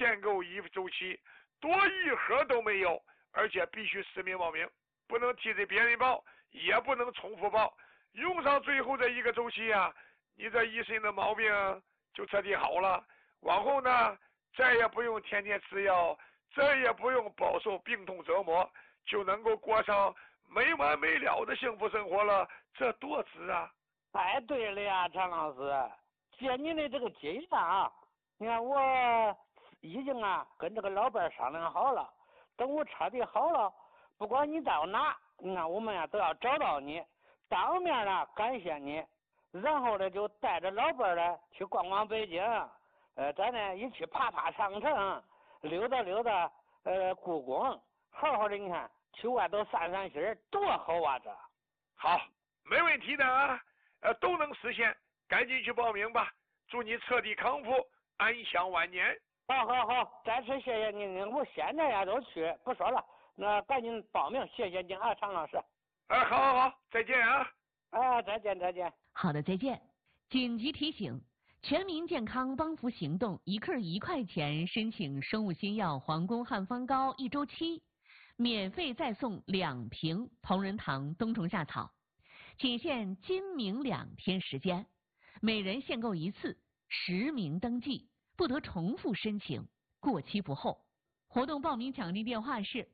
限购1周期，多1盒都没有，而且必须实名报名，不能替着别人报，也不能重复报。用上最后这1个周期啊，你这一身的毛病就彻底好了。往后呢，再也不用天天吃药，再也不用饱受病痛折磨，就能够过上没完没了的幸福生活了，这多值啊！ 太对了呀，常老师，借你的这个建议啊，你看我已经跟这个老伴商量好了，等我彻底好了，不管你到哪，你看我们都要找到你，当面感谢你，然后呢就带着老伴去逛逛北京，咱呢一起爬爬长城，溜达溜达故宫，好好的你看去外头散散心，多好啊！这好，没问题的啊，都能实现，赶紧去报名吧！祝你彻底康复，安享晚年。 好，再次谢谢您，我现在都去，不说了，那赶紧报名，谢谢您啊，常老师。 好，再见啊！ 再见。 好的，再见。紧急提醒：全民健康帮扶行动，1克1块钱申请生物新药皇宫汉方膏1周期，免费再送2瓶同仁堂冬虫夏草，仅限今明2天时间，每人限购1次，实名登记，不得重复申请，过期不候。活动报名奖励电话是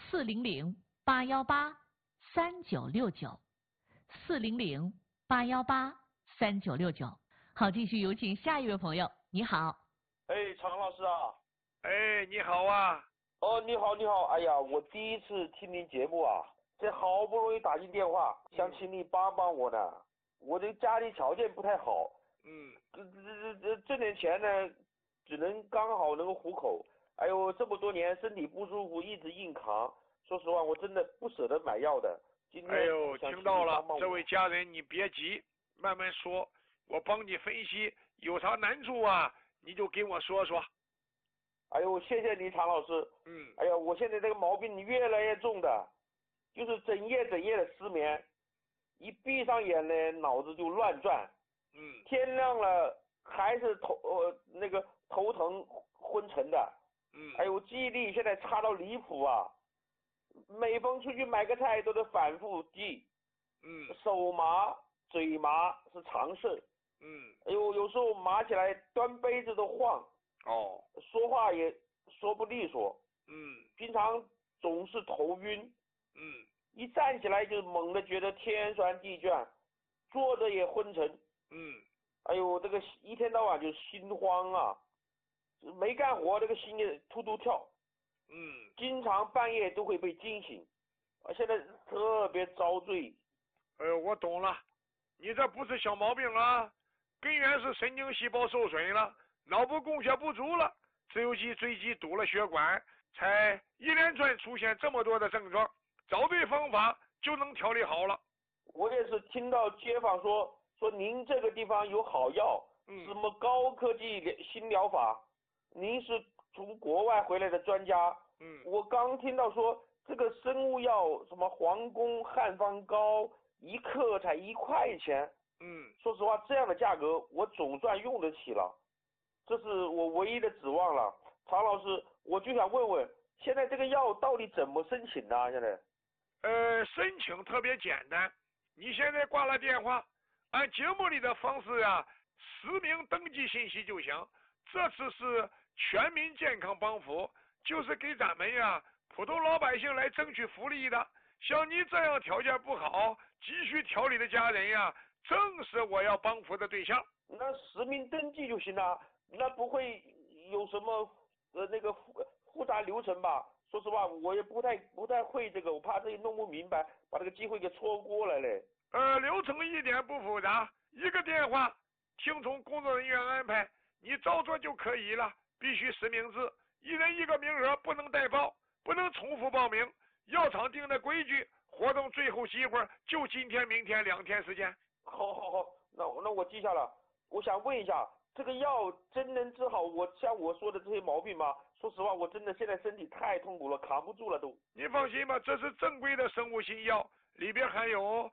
400-818-3969，400-818-3969。好，继续有请下一位朋友。你好。 常老师啊。 你好啊。 你好。哎呀，我第一次听您节目啊，这好不容易打进电话，想请你帮帮我呢。我这家里条件不太好，挣点钱呢，只能刚好能够糊口。哎呦，这么多年身体不舒服，一直硬扛。说实话，我真的不舍得买药的。今天听到了，这位家人，你别急，慢慢说，我帮你分析，有啥难处啊，你就跟我说说。 哎呦，谢谢你，常老师。哎呀，我现在这个毛病越来越重的，就是整夜的失眠，一闭上眼呢，脑子就乱转。天亮了还是头疼昏沉的。哎呦，记忆力现在差到离谱啊！每逢出去买个菜都得反复记。手麻嘴麻是常事。哎呦，有时候麻起来端杯子都晃。说话也说不利索。平常总是头晕。一站起来就猛地觉得天旋地转，坐着也昏沉。哎呦，这个一天到晚就心慌啊，没干活这个心也突突跳。经常半夜都会被惊醒，现在特别遭罪。 我懂了，你这不是小毛病啊，根源是神经细胞受损了，脑部供血不足了，自由基椎基堵了血管，才一连串出现这么多的症状。找对方法就能调理好了。 我也是听到街坊说您这个地方有好药，什么高科技新疗法，您是从国外回来的专家。我刚听到说这个生物药什么皇宫汉方膏1克才1块钱。说实话，这样的价格我总算用得起了，这是我唯一的指望了。常老师，我就想问问，现在这个药到底怎么申请呢？现在申请特别简单，你现在挂了电话，按节目里的方式实名登记信息就行。这次是全民健康帮扶，就是给咱们普通老百姓来争取福利的。像你这样条件不好，急需调理的家人正是我要帮扶的对象。 那实名登记就行了，那不会有什么复杂流程吧？说实话，我也不太会这个，我怕自己弄不明白，把这个机会给错过了嘞。 流程一点不复杂，一个电话，听从工作人员安排，你照做就可以了。必须实名制，1人1个名额，不能代报，不能重复报名。药厂定的规矩，活动最后机会就今天明天2天时间。 好，那我记下了。我想问一下，这个药真能治好像我说的这些毛病吗？说实话，我真的现在身体太痛苦了，扛不住了都。 你放心吧，这是正规的生物新药，里边含有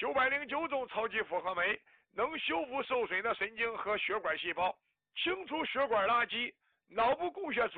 909种超级复合酶，能修复受损的神经和血管细胞，清除血管垃圾，脑部供血阻